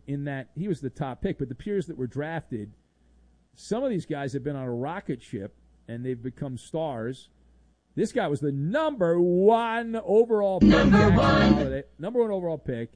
in that he was the top pick, but the peers that were drafted, some of these guys have been on a rocket ship, and they've become stars. This guy was the number one overall pick. Number one overall pick,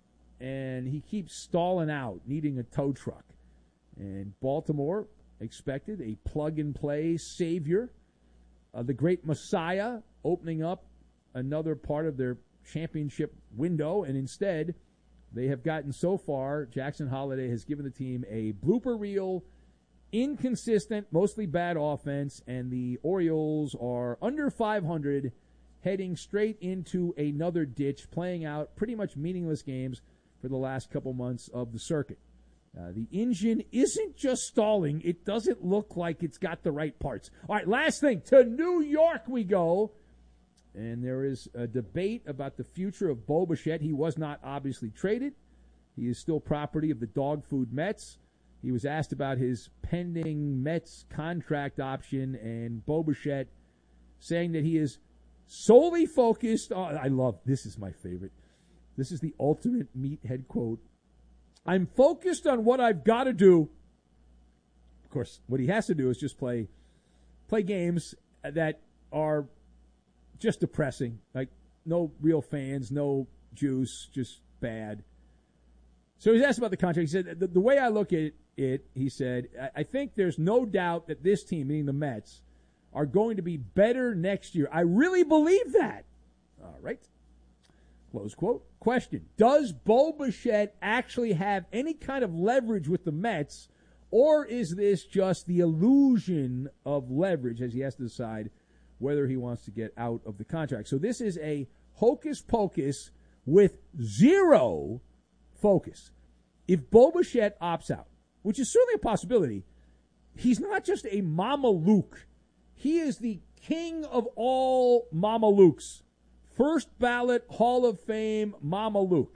and he keeps stalling out, needing a tow truck. And Baltimore expected a plug-and-play savior, the great Messiah, opening up another part of their championship window, and instead they have gotten so far, Jackson Holliday has given the team a blooper reel, inconsistent, mostly bad offense, and the Orioles are under 500, heading straight into another ditch, playing out pretty much meaningless games for the last couple months of the circuit. The engine isn't just stalling. It doesn't look like it's got the right parts. All right, last thing. To New York we go. And there is a debate about the future of Bo Bichette. He was not obviously traded. He is still property of the dog food Mets. He was asked about his pending Mets contract option, and Bo Bichette saying that he is solely focused on, I love, this is my favorite. This is the ultimate meathead quote. I'm focused on what I've got to do. Of course, what he has to do is just play games that are just depressing. Like, no real fans, no juice, just bad. So he's asked about the contract. He said, the way I look at it, he said, I think there's no doubt that this team, meaning the Mets, are going to be better next year. I really believe that. All right. Close quote. Question. Does Bo Bichette actually have any kind of leverage with the Mets, or is this just the illusion of leverage as he has to decide whether he wants to get out of the contract? So this is a hocus pocus with zero focus. If Bo Bichette opts out, which is certainly a possibility, he's not just a Mama Luke. He is the king of all Mama Lukes. First ballot Hall of Fame Mama Luke.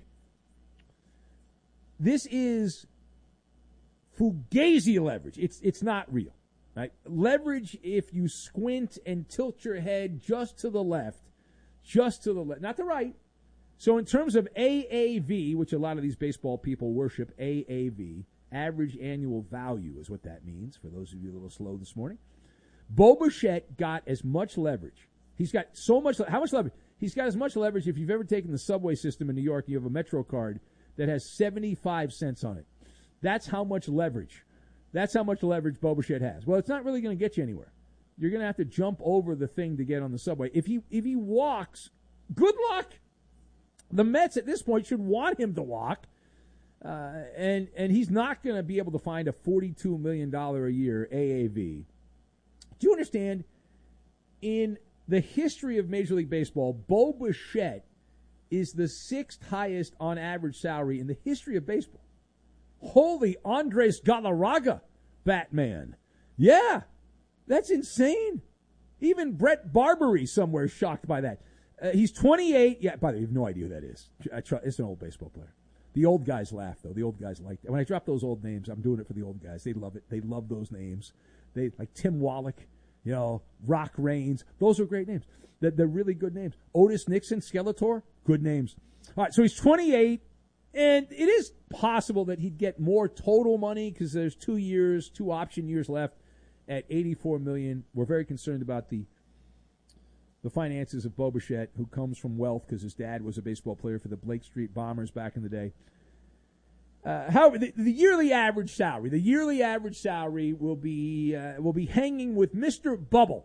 This is fugazi leverage. It's not real. Right? Leverage, if you squint and tilt your head just to the left, not the right. So in terms of AAV, which a lot of these baseball people worship, AAV, average annual value is what that means, for those of you a little slow this morning. Bo Bichette got as much leverage. He's got so much. How much leverage? He's got as much leverage if you've ever taken the subway system in New York, you have a Metro card that has 75 cents on it. That's how much leverage. That's how much leverage Bo Bichette has. Well, it's not really going to get you anywhere. You're going to have to jump over the thing to get on the subway. If he walks, good luck. The Mets at this point should want him to walk. And he's not going to be able to find a $42 million a year AAV. Do you understand? In the history of Major League Baseball, Bo Bichette is the sixth highest on average salary in the history of baseball. Holy Andres Galarraga, Batman. Yeah, that's insane. Even Brett Barbary somewhere is shocked by that. He's 28. Yeah, by the way, you have no idea who that is. It's an old baseball player. The old guys laugh, though. The old guys like that. When I drop those old names, I'm doing it for the old guys. They love it. They love those names. They like Tim Wallach, Rock Raines. Those are great names. They're really good names. Otis Nixon, Skeletor, good names. All right, so he's 28, and it is possible that he'd get more total money because there's 2 option years left at $84 million. We're very concerned about the finances of Bo Bichette, who comes from wealth because his dad was a baseball player for the Blake Street Bombers back in the day. However, the yearly average salary will be hanging with Mr. Bubble.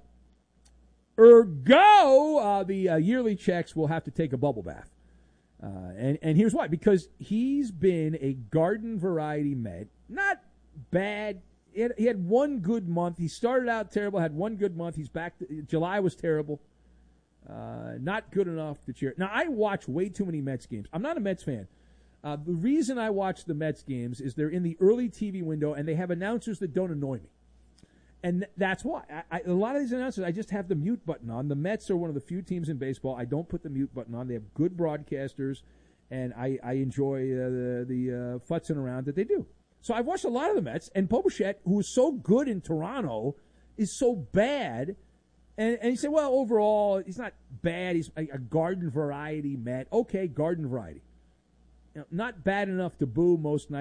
Ergo, the yearly checks will have to take a bubble bath. And here's why. Because he's been a garden variety Met. Not bad. He had one good month. He started out terrible, had one good month. He's back. July was terrible. Not good enough to cheer. Now, I watch way too many Mets games. I'm not a Mets fan. The reason I watch the Mets games is they're in the early TV window, and they have announcers that don't annoy me. And that's why. A lot of these announcers, I just have the mute button on. The Mets are one of the few teams in baseball I don't put the mute button on. They have good broadcasters, and I enjoy the futzing around that they do. So I've watched a lot of the Mets, and Bo Bichette, who is so good in Toronto, is so bad. And you say, well, overall, he's not bad. He's a garden variety Met. Okay, garden variety. Not bad enough to boo most nights.